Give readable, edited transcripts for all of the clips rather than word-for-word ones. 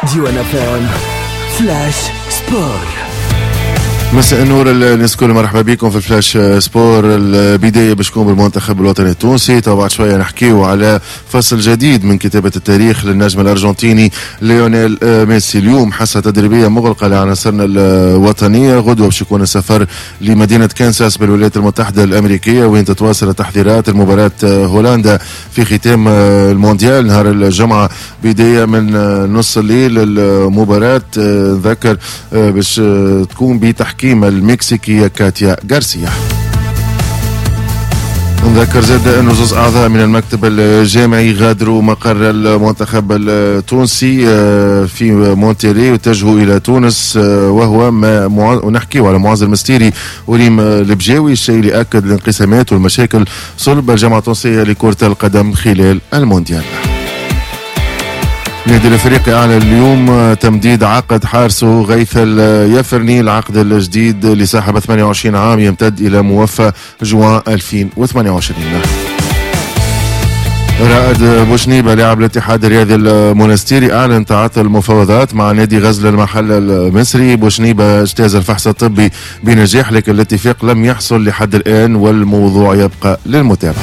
ديوان FM فلاش سبور. مساء النور الناس كل، مرحبا بكم في فلاش سبور. البداية باش تكون بالمنتخب الوطني التونسي. طبعا شوية نحكيو على فصل جديد من كتابة التاريخ للنجم الأرجنتيني ليونيل ميسي. اليوم حصة تدريبية مغلقة لعناصرنا الوطنية. غدوة باش يكون السفر لمدينة كانساس بالولايات المتحدة الأمريكية، وين تتواصل تحضيرات المباراة هولندا في ختام المونديال نهار الجمعة بداية من نص الليل. المباراة ذكر باش تكون بتحكيم المكسيكية كاتيا غارسيا. نذكر زاد أنه زوز أعضاء من المكتب الجامعي غادروا مقر المنتخب التونسي في مونتيري واتجهوا إلى تونس، وهو ونحكيه على معز المستيري وريم البجاوي، الشيء اللي أكد الانقسامات والمشاكل صلب الجامعة التونسية لكرة القدم خلال المونديال. نادي الافريقي اعلن اليوم تمديد عقد حارسه غيث اليفرني. العقد الجديد لصاحب 28 عام يمتد الى موفى جوان 2028. رائد بوشنيبة لاعب الاتحاد الرياضي المونستيري اعلن تعاطي المفاوضات مع نادي غزل المحل المصري. بوشنيبة اجتاز الفحص الطبي بنجاح، لكن الاتفاق لم يحصل لحد الان والموضوع يبقى للمتابعة.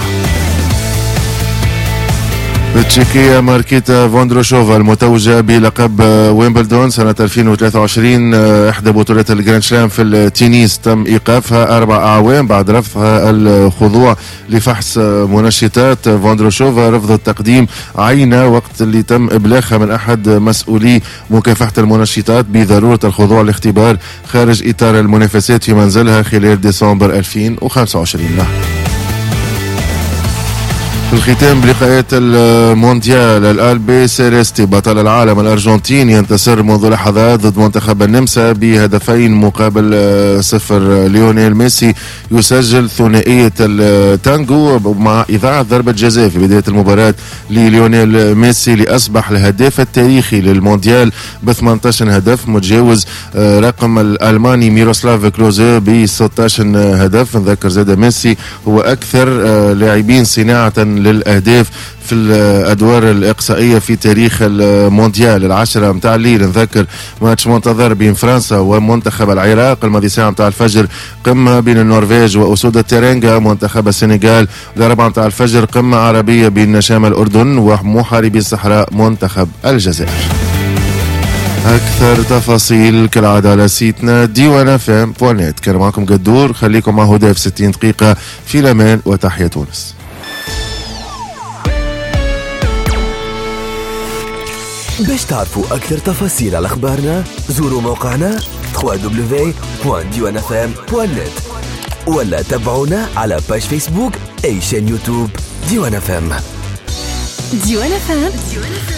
التشيكية ماركيتا فوندروشوفا المتوجة بلقب ويمبلدون سنة 2023، إحدى بطولات الجراند سلام في التنس، تم إيقافها 4 أعوام بعد رفضها الخضوع لفحص منشطات. فوندروشوفا رفضت تقديم عينة وقت اللي تم إبلاغها من أحد مسؤولي مكافحة المنشطات بضرورة الخضوع لاختبار خارج إطار المنافسات في منزلها خلال ديسمبر 2025. في الختام بلقاءات المونديال، الألبي سيريستي بطل العالم الأرجنتيني ينتصر منذ لحظات ضد منتخب النمسا بهدفين مقابل 0. ليونيل ميسي يسجل ثنائية التانجو مع إذاعة ضربة جزاء في بداية المباراة لليونيل ميسي، اللي أصبح الهداف التاريخي للمونديال ب 18 هدف، متجاوز رقم الألماني ميروسلاف كلوزي ب 16 هدف. نذكر زاد ميسي هو أكثر لاعبين صناعة للأهداف في الأدوار الإقصائية في تاريخ المونديال. 10 متاع الليل نذكر ماتش منتظر بين فرنسا ومنتخب العراق الماضي ساعة متاع الفجر، قمة بين النرويج وأسود الترنجة منتخب السنغال. 4 متاع الفجر قمة عربية بين شمال الأردن ومحاربي الصحراء منتخب الجزائر. أكثر تفاصيل كالعادة على سيتنا ديوان FM.net. كان معكم قدور، خليكم مع هدى في 60 دقيقة في الأمان، وتحية تونس. باش تعرفوا أكثر تفاصيل على أخبارنا زوروا موقعنا www.diwanfm.net ولا تابعونا على باج فيسبوك أي شان يوتيوب ديوان FM.